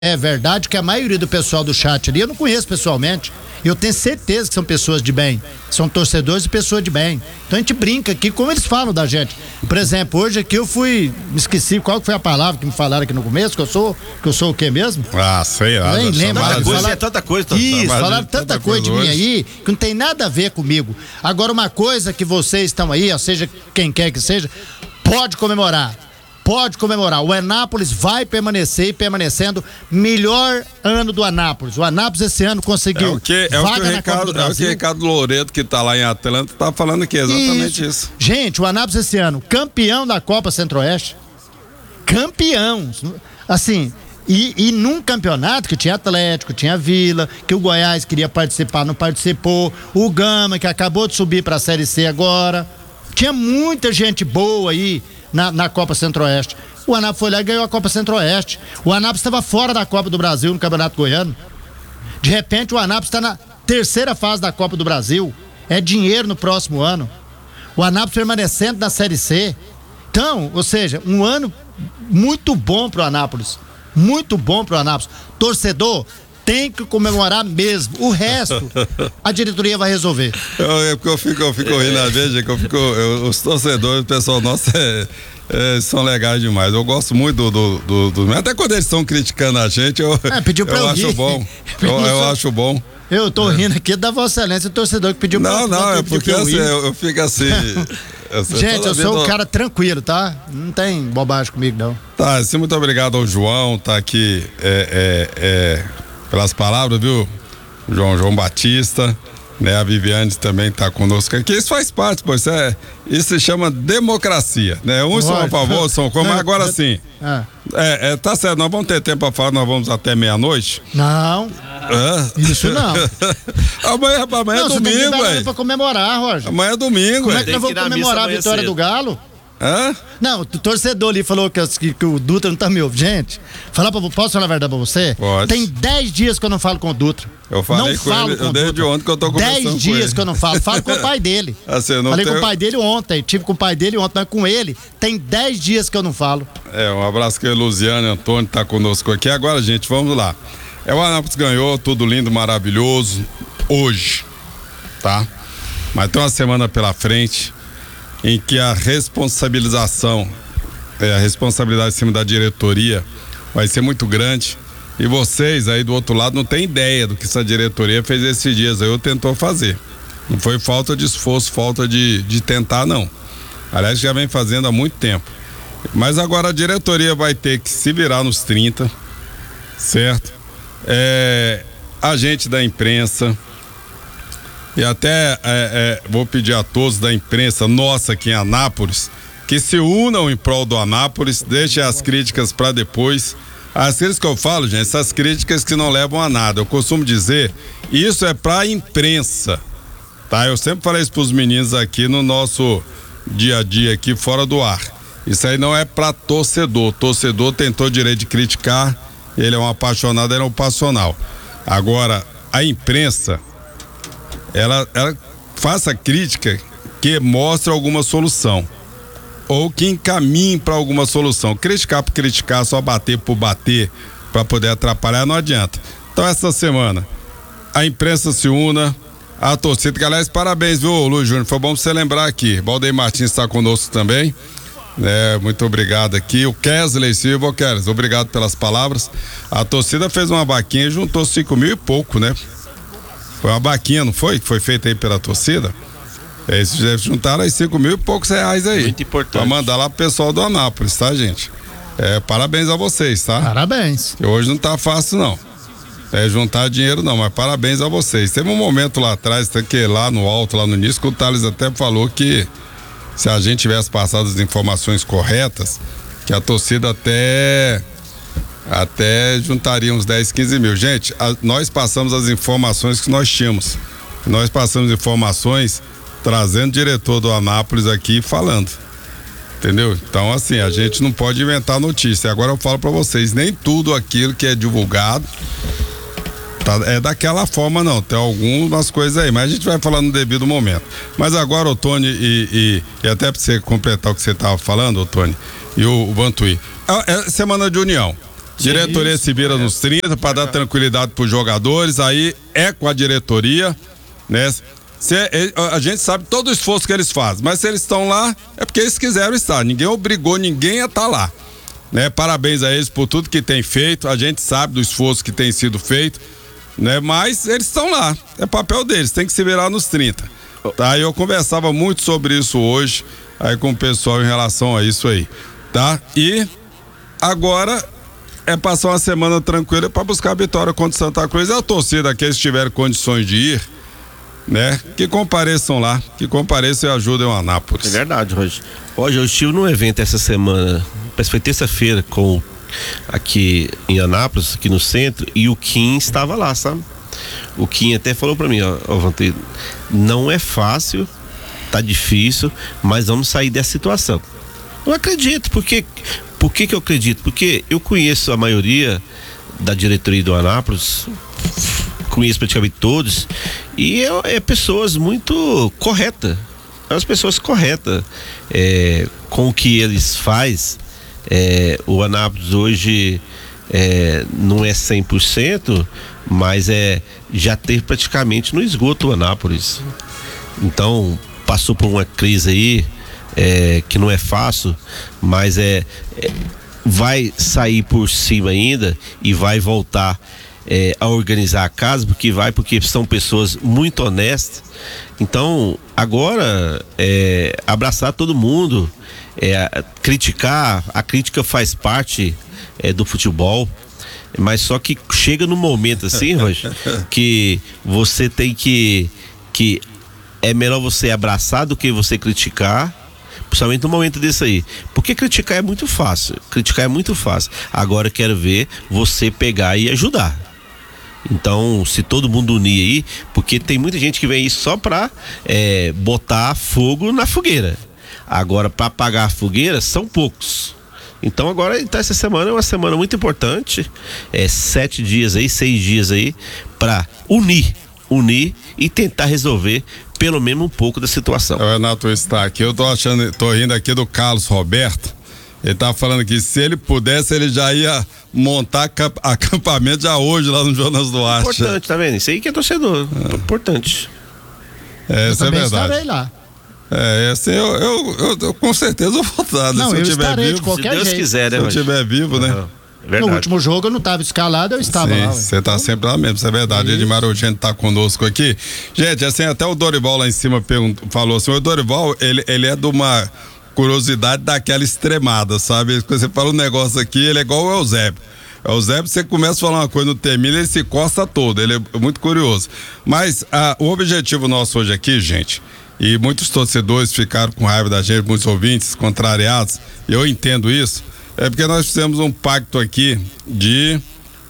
É verdade que a maioria do pessoal do chat ali eu não conheço pessoalmente. Eu tenho certeza que são pessoas de bem. São torcedores e pessoas de bem. Então a gente brinca aqui como eles falam da gente. Por exemplo, hoje aqui eu me esqueci qual que foi a palavra que me falaram aqui no começo, que eu sou o quê mesmo? Ah, sei lá. Nem lembro. Tanta coisa. Isso, falaram tanta coisa de mim aí que não tem nada a ver comigo. Agora, uma coisa que vocês estão aí, ou seja, quem quer que seja, pode comemorar. Pode comemorar. O Anápolis vai permanecer e permanecendo melhor ano do Anápolis. O Anápolis esse ano conseguiu o que o Ricardo Louredo, que tá lá em Atlanta, tá falando aqui, exatamente isso. Gente, o Anápolis esse ano, campeão da Copa Centro-Oeste. Campeão. Assim, e num campeonato que tinha Atlético, tinha Vila, que o Goiás queria participar, não participou. O Gama, que acabou de subir pra Série C agora. Tinha muita gente boa aí na Copa Centro-Oeste. O Anápolis foi lá e ganhou a Copa Centro-Oeste. O Anápolis estava fora da Copa do Brasil no Campeonato Goiano. De repente o Anápolis está na terceira fase da Copa do Brasil. É dinheiro no próximo ano. O Anápolis permanecendo na Série C. Então, ou seja, um ano muito bom pro Anápolis. Muito bom pro Anápolis. Torcedor tem que comemorar mesmo. O resto, a diretoria vai resolver. Eu fico rindo na veja, os torcedores, o pessoal nosso são legais demais. Eu gosto muito do até quando eles estão criticando a gente, eu acho bom. Eu acho bom. Eu tô rindo aqui da Vossa Excelência, o torcedor que pediu pra Não, é porque assim, eu fico assim. Gente, eu sou um cara tranquilo, tá? Não tem bobagem comigo, não. Tá, assim, muito obrigado ao João, tá aqui pelas palavras, viu? João Batista, né? A Viviane também tá conosco aqui. Isso faz parte, pô. Isso se chama democracia, né? Uns são a favor, outros são contra, mas agora sim. Tá certo, nós vamos ter tempo pra falar, nós vamos até meia-noite. Não. Isso não. Amanhã é domingo, velho. Pra comemorar, Roger. Amanhã é domingo, Como é que nós vamos comemorar a vitória do Galo? Não, o torcedor ali falou que o Dutra não tá me ouvindo. Gente, posso falar a verdade pra você? Pode. Tem 10 dias que eu não falo com o Dutra. Eu falei com ele, desde ontem que eu tô conversando com ele. 10 dias que eu não falo. Falo com o pai dele. Falei com o pai dele ontem. Tive com o pai dele ontem, mas com ele tem 10 dias que eu não falo. Um abraço que o Luziano e Antônio tá conosco aqui. Agora, gente, vamos lá. O Anápolis ganhou, tudo lindo, maravilhoso, hoje, tá? Mas tem uma semana pela frente em que a responsabilidade em cima da diretoria vai ser muito grande. E vocês aí do outro lado não tem ideia do que essa diretoria fez esses dias aí, ou tentou fazer. Não foi falta de esforço, falta de tentar, não. Aliás, já vem fazendo há muito tempo. Mas agora a diretoria vai ter que se virar nos 30, certo? Agente da imprensa, e até vou pedir a todos da imprensa nossa aqui em Anápolis que se unam em prol do Anápolis, deixem as críticas para depois. As críticas que eu falo, gente, essas críticas que não levam a nada. Eu costumo dizer, isso é pra imprensa, tá? Eu sempre falei isso pros meninos aqui no nosso dia a dia aqui fora do ar. Isso aí não é pra torcedor. O torcedor tem todo o direito de criticar, ele é um apaixonado, ele é um passional. Agora, a imprensa, ela faça crítica que mostre alguma solução ou que encaminhe para alguma solução. Criticar por criticar, só bater por bater para poder atrapalhar, não adianta. Então essa semana a imprensa se una, a torcida, que aliás, parabéns, viu, Luiz Júnior, foi bom você lembrar aqui. Valdeir Martins está conosco também, muito obrigado aqui. O Kesley Silva, obrigado pelas palavras. A torcida fez uma vaquinha e juntou 5 mil e pouco, né? Foi uma vaquinha, não foi? Que foi feita aí pela torcida. Eles juntaram aí 5 mil e poucos reais aí. Muito importante. Pra mandar lá pro pessoal do Anápolis, tá, gente? Parabéns a vocês, tá? Parabéns. E hoje não tá fácil, não. Juntar dinheiro não, mas parabéns a vocês. Teve um momento lá atrás, que lá no alto, lá no início, que o Thales até falou que se a gente tivesse passado as informações corretas, que a torcida até juntaria uns 10, 15 mil. Gente, nós passamos as informações que nós tínhamos. Nós passamos informações trazendo o diretor do Anápolis aqui falando. Entendeu? Então, assim, a gente não pode inventar notícia. Agora eu falo pra vocês, nem tudo aquilo que é divulgado é daquela forma, não. Tem algumas coisas aí, mas a gente vai falar no devido momento. Mas agora, ô Tony, e até pra você completar o que você tava falando, ô Tony, e o Vantuí, é semana de união. Diretoria se vira nos 30 para dar tranquilidade para os jogadores, aí é com a diretoria, né? A gente sabe todo o esforço que eles fazem, mas se eles estão lá, é porque eles quiseram estar. Ninguém obrigou ninguém a estar lá, né? Parabéns a eles por tudo que tem feito. A gente sabe do esforço que tem sido feito, né? Mas eles estão lá, é papel deles, tem que se virar nos 30. Tá? Eu conversava muito sobre isso hoje, aí com o pessoal em relação a isso aí, tá? E agora é passar uma semana tranquila para buscar a vitória contra o Santa Cruz. E a torcida, aqueles que tiverem condições de ir, né? Que compareçam lá, que compareçam e ajudem o Anápolis. É verdade, Roger. Hoje eu estive num evento essa semana, parece que foi terça-feira, aqui em Anápolis, aqui no centro, e o Kim estava lá, sabe? O Kim até falou pra mim, ó, Vanteiro, não é fácil, tá difícil, mas vamos sair dessa situação. Eu acredito, por que eu acredito? Porque eu conheço a maioria da diretoria do Anápolis, conheço praticamente todos, e é pessoas muito corretas, as pessoas corretas com o que eles fazem. O Anápolis hoje não é 100%, mas já teve praticamente no esgoto o Anápolis. Então passou por uma crise aí que não é fácil, mas vai sair por cima ainda e vai voltar a organizar a casa, porque são pessoas muito honestas. Então agora abraçar todo mundo, criticar, a crítica faz parte do futebol, mas só que chega num momento assim, Roger, que você tem que é melhor você abraçar do que você criticar, principalmente no momento desse aí, porque criticar é muito fácil, agora eu quero ver você pegar e ajudar. Então, se todo mundo unir aí, porque tem muita gente que vem aí só pra botar fogo na fogueira, agora pra apagar a fogueira são poucos. Então agora, essa semana é uma semana muito importante, 7 dias aí, 6 dias aí, pra unir e tentar resolver pelo menos um pouco da situação. O Renato está aqui, eu tô rindo aqui do Carlos Roberto. Ele tá falando que se ele pudesse, ele já ia montar acampamento já hoje lá no Jonas Duarte. Importante, tá vendo? Isso aí que é torcedor, importante. Isso é verdade. Estarei lá. Assim, eu com certeza vou votar. Não, se eu estiver vivo, se Deus jeito. quiser, né? Se eu estiver vivo, né? Verdade. No último jogo eu não estava escalado, eu estava lá. Você tá sempre lá mesmo, isso é verdade. Edmar Urgente tá conosco aqui. Gente, assim, até o Dorival lá em cima falou assim, o Dorival, ele é de uma curiosidade daquela extremada, sabe? Quando você fala um negócio aqui, ele é igual o Eusébio. O Eusébio, você começa a falar uma coisa, não termina, ele se costa todo, ele é muito curioso. Mas o objetivo nosso hoje aqui, gente, e muitos torcedores ficaram com raiva da gente, muitos ouvintes contrariados, e eu entendo isso, é porque nós fizemos um pacto aqui de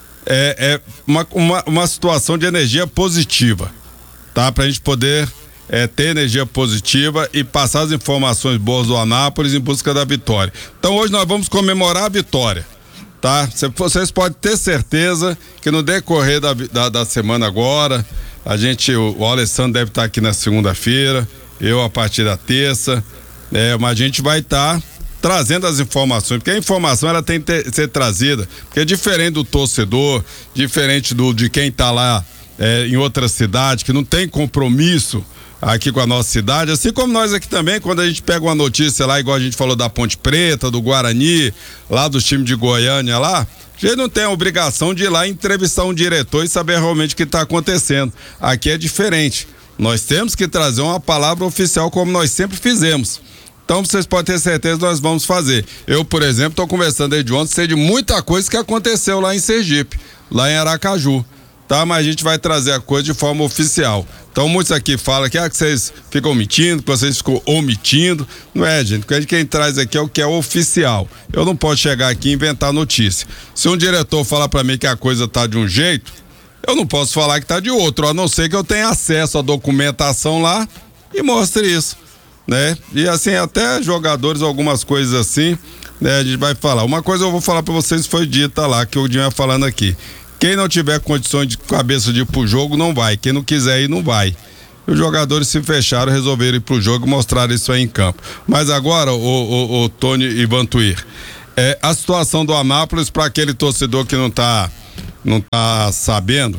uma situação de energia positiva, tá? Pra gente poder ter energia positiva e passar as informações boas do Anápolis em busca da vitória. Então hoje nós vamos comemorar a vitória, tá? Vocês podem ter certeza que no decorrer da semana agora, o Alessandro deve estar aqui na segunda-feira, eu a partir da terça, mas a gente vai estar trazendo as informações, porque a informação ela tem que ser trazida, porque é diferente do torcedor, diferente de quem está lá em outra cidade, que não tem compromisso aqui com a nossa cidade, assim como nós aqui também, quando a gente pega uma notícia lá, igual a gente falou da Ponte Preta, do Guarani, lá do time de Goiânia lá, a gente não tem a obrigação de ir lá entrevistar um diretor e saber realmente o que está acontecendo. Aqui é diferente. Nós temos que trazer uma palavra oficial como nós sempre fizemos. Então vocês podem ter certeza que nós vamos fazer. Eu, por exemplo, estou conversando desde ontem, sei de muita coisa que aconteceu lá em Sergipe, lá em Aracaju, tá? Mas a gente vai trazer a coisa de forma oficial. Então muitos aqui falam que vocês ficam omitindo, que vocês ficam omitindo. Não é, gente, porque quem traz aqui é o que é oficial. Eu não posso chegar aqui e inventar notícia. Se um diretor falar para mim que a coisa tá de um jeito, eu não posso falar que tá de outro, a não ser que eu tenha acesso à documentação lá e mostre isso, né? E assim, até jogadores, algumas coisas assim, né? A gente vai falar. Uma coisa eu vou falar para vocês, foi dita lá, que o Dinho vai falando aqui. Quem não tiver condições de cabeça de ir pro jogo, não vai. Quem não quiser ir, não vai. Os jogadores se fecharam, resolveram ir pro jogo e mostraram isso aí em campo. Mas agora, o Tony e Vantuir, A situação do Anápolis, para aquele torcedor que não tá sabendo,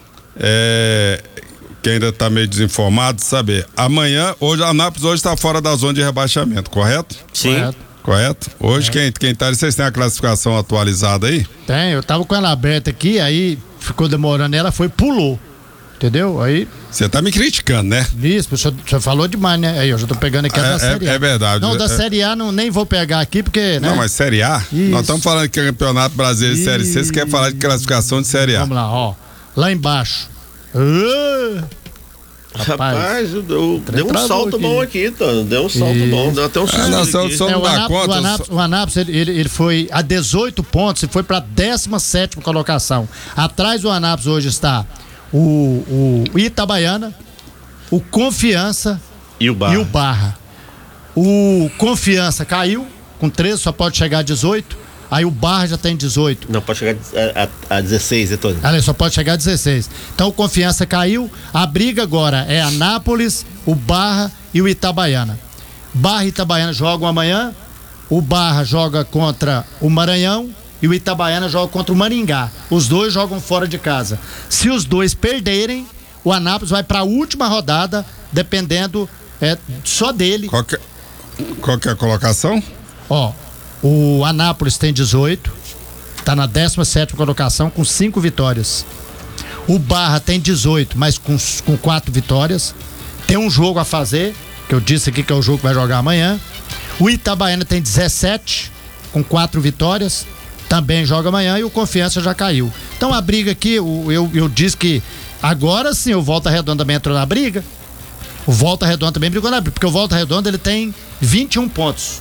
que ainda está meio desinformado, saber. Hoje a Anápolis está fora da zona de rebaixamento, correto? Sim. Correto? Hoje quem tá, vocês têm a classificação atualizada aí? Tem, eu tava com ela aberta aqui, aí ficou demorando, ela pulou. Entendeu? Aí. Você tá me criticando, né? Isso, o senhor falou demais, né? Aí eu já tô pegando aqui a da Série A. É verdade. Não, da Série A nem vou pegar aqui, porque. Né? Não, mas Série A? Isso. Nós estamos falando que é Campeonato Brasileiro de Série C, você quer falar de classificação de Série A. Vamos lá, ó. Lá embaixo. Rapaz, deu um salto bom aqui, Tano. Deu um salto bom, deu até um susto. O Anápolis, ele foi a 18 pontos e foi para 17ª colocação. Atrás do Anápolis hoje está o Itabaiana, o Confiança e o Barra. O Confiança caiu com 13, só pode chegar a 18. Aí o Barra já tem 18. Não, pode chegar a 16, é todo. Só pode chegar a 16. Então o Confiança caiu. A briga agora é Anápolis, o Barra e o Itabaiana. Barra e Itabaiana jogam amanhã. O Barra joga contra o Maranhão e o Itabaiana joga contra o Maringá. Os dois jogam fora de casa. Se os dois perderem, o Anápolis vai para a última rodada, dependendo só dele. Qual que é a colocação? Ó, o Anápolis tem 18, tá na 17ª colocação com 5 vitórias. O Barra tem 18, mas com 4 vitórias. Tem um jogo a fazer, que eu disse aqui que é o jogo que vai jogar amanhã. O Itabaiana tem 17, com 4 vitórias, também joga amanhã, e o Confiança já caiu. Então a briga aqui, eu disse que agora sim o Volta Redonda também entrou na briga. O Volta Redonda também brigou na briga, porque o Volta Redonda ele tem 21 pontos.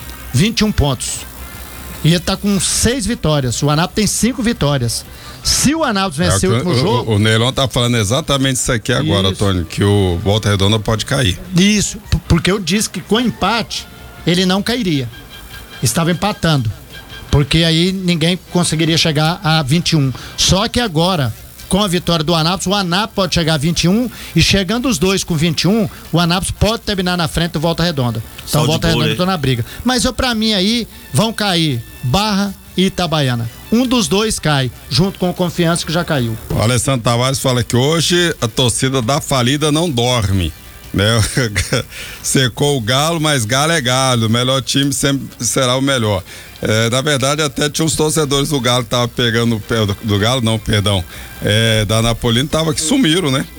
21 pontos. E ele tá com 6 vitórias. O Anápolis tem 5 vitórias. Se o Anápolis vencer o último jogo. O Neilon tá falando exatamente isso aqui agora, Tony, que o Volta Redonda pode cair. Isso, porque eu disse que com empate ele não cairia. Estava empatando. Porque aí ninguém conseguiria chegar a 21. Só que agora, com a vitória do Anápolis, o Anápolis pode chegar a 21 e chegando os dois com 21, o Anápolis pode terminar na frente do Volta Redonda. Então o Volta Redonda tá na briga. Mas pra mim aí vão cair Barra e Itabaiana. Um dos dois cai, junto com o Confiança que já caiu. O Alessandro Tavares fala que hoje a torcida da falida não dorme. Né? Secou o Galo, mas Galo é Galo. O melhor time sempre será o melhor. Na verdade, até tinha uns torcedores do Galo que estavam pegando o pé do Galo, não, perdão. Da Napolino, que sumiram, né?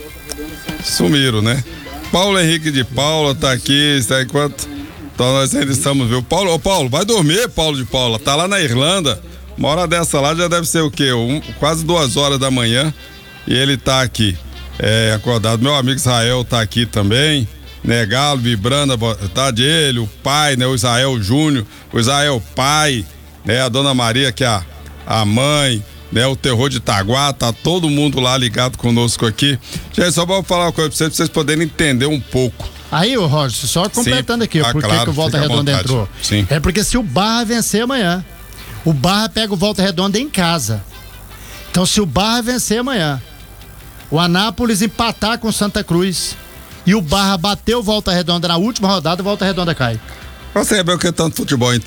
Paulo Henrique de Paula tá aqui, enquanto então nós ainda estamos, viu? Paulo, vai dormir, Paulo de Paula, tá lá na Irlanda. Uma hora dessa lá já deve ser o quê? Quase 2 horas da manhã e ele tá aqui. Acordado. Meu amigo Israel tá aqui também, né? Galo vibrando, tá de ele, o pai, né? O Israel Júnior, o Israel pai, né? A Dona Maria, que é a mãe, né? O Terror de Itaguá, tá todo mundo lá ligado conosco aqui. Gente, só vou falar uma coisa pra vocês poderem entender um pouco. Aí, o Roger, só completando aqui, por que o Volta Redonda entrou. Sim. É porque se o Barra vencer amanhã, o Barra pega o Volta Redonda em casa. Então, se o Barra vencer amanhã, o Anápolis empatar com Santa Cruz e o Barra bater o Volta Redonda na última rodada, o Volta Redonda cai. Você saber o que é tanto futebol, então.